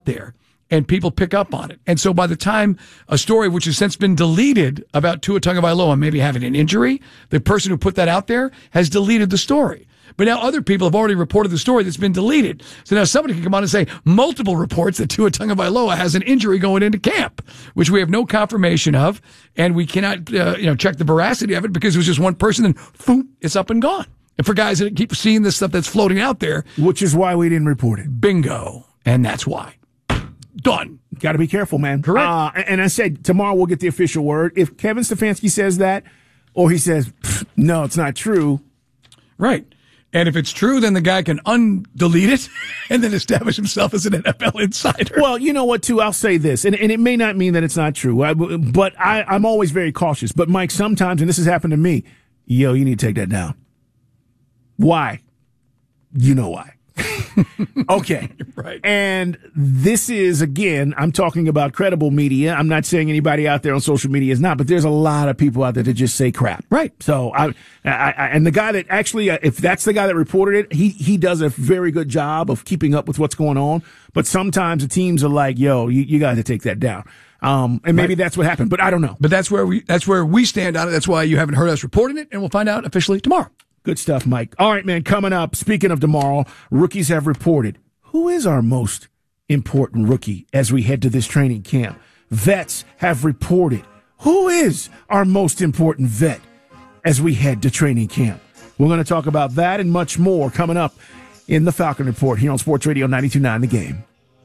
there. And people pick up on it. And so by the time a story, which has since been deleted about Tua Tagovailoa maybe having an injury, the person who put that out there has deleted the story. But now other people have already reported the story that's been deleted. So now somebody can come on and say multiple reports that Tua Tagovailoa has an injury going into camp, which we have no confirmation of. And we cannot, check the veracity of it because it was just one person and boom, it's up and gone. And for guys that keep seeing this stuff that's floating out there. Which is why we didn't report it. Bingo. And that's why. Done. Got to be careful, man. Correct. And I said tomorrow we'll get the official word. If Kevin Stefanski says that, or he says, no, it's not true. Right. And if it's true, then the guy can undelete it and then establish himself as an NFL insider. Well, you know what, too? I'll say this, and it may not mean that it's not true, but I'm always very cautious. But, Mike, sometimes, and this has happened to me, you need to take that down. Why? You know why. Okay. Right. And this is, again, I'm talking about credible media. I'm not saying anybody out there on social media is not, but there's a lot of people out there that just say crap. Right. So and the guy that actually, if that's the guy that reported it, he does a very good job of keeping up with what's going on. But sometimes the teams are like, yo, you got to take that down. And maybe that's what happened, but I don't know. But that's where we stand on it. That's why you haven't heard us reporting it, and we'll find out officially tomorrow. Good stuff, Mike. All right, man, coming up, speaking of tomorrow, rookies have reported. Who is our most important rookie as we head to this training camp? Vets have reported. Who is our most important vet as we head to training camp? We're going to talk about that and much more coming up in the Falcon Report here on Sports Radio 92.9 The Game.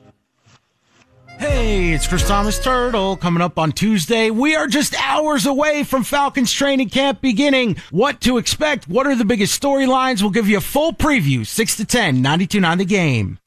Hey, it's Chris Thomas Turtle coming up on Tuesday. We are just hours away from Falcons training camp beginning. What to expect? What are the biggest storylines? We'll give you a full preview, 6 to 10, 92.9 The Game.